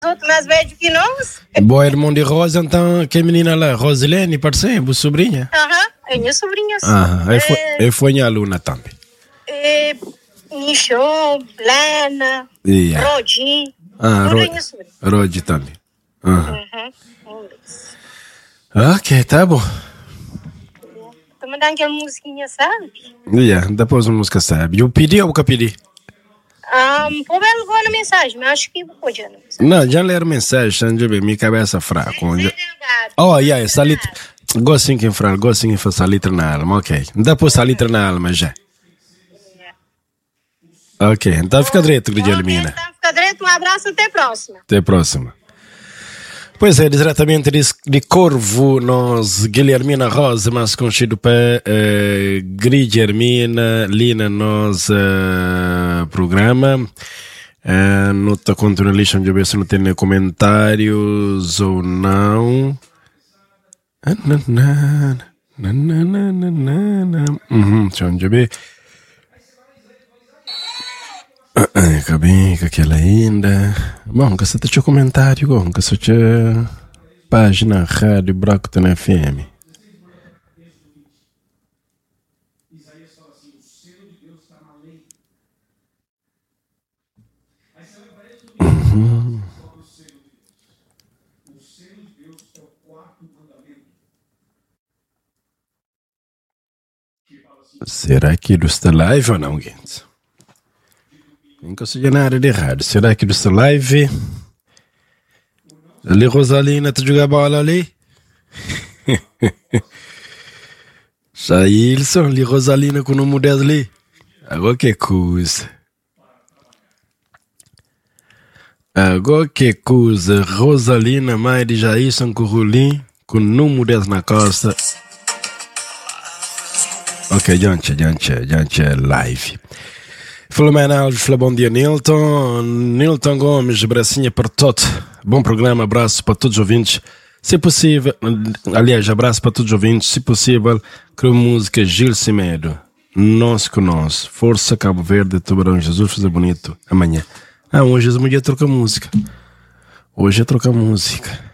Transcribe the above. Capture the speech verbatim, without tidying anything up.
outros mais velhos que nós. Boa irmão de Rosa, então, que menina lá? Rosilene, parceiro, boa sobrinha? Aham, é minha sobrinha. Ah, aí foi, aí foi minha aluna também. É, Nichon, Lena, Yeah. Rodi. Ah, tudo é Rod, minha sobrinha. Rod também. Aham. Uhum. Ok, tá bom. Tô mandando aquela musiquinha, sabe? Yeah, depois a música sabe. Eu pedi ou nunca pedi? Ah, um, pô, ela agora na mensagem, mas acho que vou já na mensagem. Não, já leram mensagem, já vi, minha cabeça fraca. Oh, yeah, essa letra. Gosto que falar, gosto que fazer letra na alma, ok. Depois a letra na alma já. Ok, então fica direito, Guilhermina. Então fica direito, um abraço, até a próxima. Até a próxima. Pois é, diretamente de, de Corvo, nós, Guilhermina Rosa, mais conhecido para uh, Guilhermina, Lina, nós uh, programa. Uh, nota continua lixo, onde eu ver se não tem comentários ou não. Uhum, deixa eu ver. Acabei com aquela ainda. Bom, que você tem comentário, bom, que você tem página Rádio Bracton F M. Uhum. Será que ele está live ou não, gente? Não consigo nada de errado. Será que ele está live? Ali, Rosalina, tu joga bola ali? Saílson, ali, Rosalina, com o nome dela ali. Agora que coisa. Agora que coisa. Rosalina, mãe de Jailson, com o Rolim, com o nome dela na costa. Ok, gente, gente, gente, live. Filomena Alves, bom dia, Nilton. Nilton Gomes, bracinha para todo. Bom programa, abraço para todos os ouvintes. Se possível, aliás, abraço para todos os ouvintes. Se possível, com música Gil Cimedo. Nós com nós. Força Cabo Verde, Tubarão Jesus, fazer bonito. Amanhã. Ah, hoje é um dia trocar música. Hoje é trocar música.